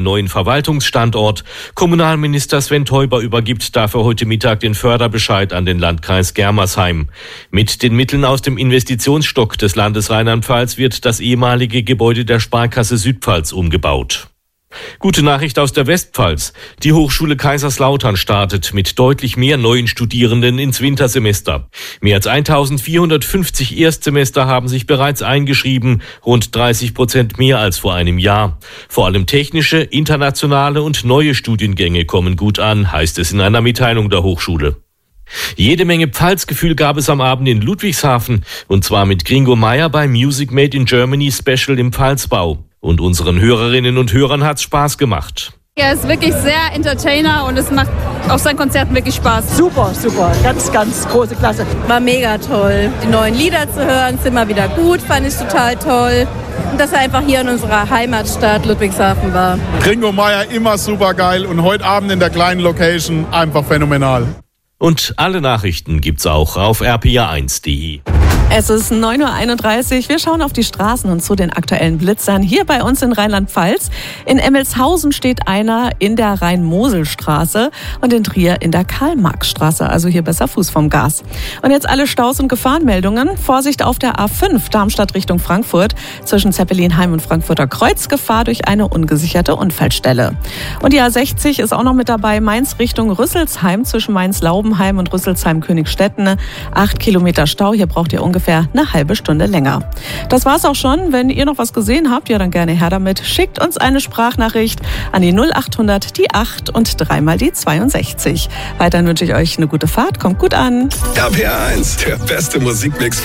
neuen Verwaltungsstandort. Kommunalminister Sven Teuber übergibt dafür heute Mittag den Förderbescheid an den Landkreis Germersheim. Mit den Mitteln aus dem Investitionsstock des Landes Rheinland-Pfalz wird das ehemalige Gebäude der Sparkasse Südpfalz umgebaut. Gute Nachricht aus der Westpfalz. Die Hochschule Kaiserslautern startet mit deutlich mehr neuen Studierenden ins Wintersemester. Mehr als 1450 Erstsemester haben sich bereits eingeschrieben, rund 30% mehr als vor einem Jahr. Vor allem technische, internationale und neue Studiengänge kommen gut an, heißt es in einer Mitteilung der Hochschule. Jede Menge Pfalzgefühl gab es am Abend in Ludwigshafen, und zwar mit Gringo Meier beim Music Made in Germany Special im Pfalzbau. Und unseren Hörerinnen und Hörern hat's Spaß gemacht. Er ist wirklich sehr Entertainer und es macht auf seinen Konzerten wirklich Spaß. Super, ganz, ganz große Klasse. War mega toll. Die neuen Lieder zu hören, ist immer wieder gut, fand ich total toll. Und dass er einfach hier in unserer Heimatstadt Ludwigshafen war. Gringo Meier immer super geil und heute Abend in der kleinen Location einfach phänomenal. Und alle Nachrichten gibt's auch auf rpa1.de. Es ist 9.31 Uhr. Wir schauen auf die Straßen und zu den aktuellen Blitzern hier bei uns in Rheinland-Pfalz. In Emmelshausen steht einer in der Rhein-Mosel-Straße und in Trier in der Karl-Marx-Straße. Also hier besser Fuß vom Gas. Und jetzt alle Staus und Gefahrenmeldungen. Vorsicht auf der A5 Darmstadt Richtung Frankfurt. Zwischen Zeppelinheim und Frankfurter Kreuz Gefahr durch eine ungesicherte Unfallstelle. Und die A60 ist auch noch mit dabei. Mainz Richtung Rüsselsheim zwischen Mainz-Laubenheim und Rüsselsheim-Königstetten. 8 Kilometer Stau. Hier braucht ihr ungefähr eine halbe Stunde länger. Das war's auch schon. Wenn ihr noch was gesehen habt, ja dann gerne her damit. Schickt uns eine Sprachnachricht an die 0800 die 8 und 3 die 62. Weiterhin wünsche ich euch eine gute Fahrt. Kommt gut an. RPA1, der beste Musikmix.